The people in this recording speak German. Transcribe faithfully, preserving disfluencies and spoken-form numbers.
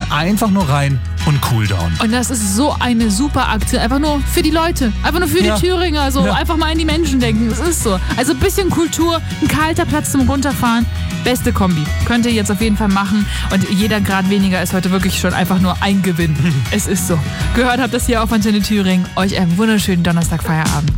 einfach nur rein und Cooldown. Und das ist so eine super Aktion. Einfach nur für die Leute. Einfach nur für Ja. die Thüringer. So Ja. einfach mal an die Menschen denken. Es ist so. Also ein bisschen Kultur, ein kalter Platz zum Runterfahren. Beste Kombi. Könnt ihr jetzt auf jeden Fall machen. Und jeder Grad weniger ist heute wirklich schon einfach nur ein Gewinn. Es ist so. Gehört habt das hier auf Antenne Thüringen. Euch einen wunderschönen Donnerstag Feierabend.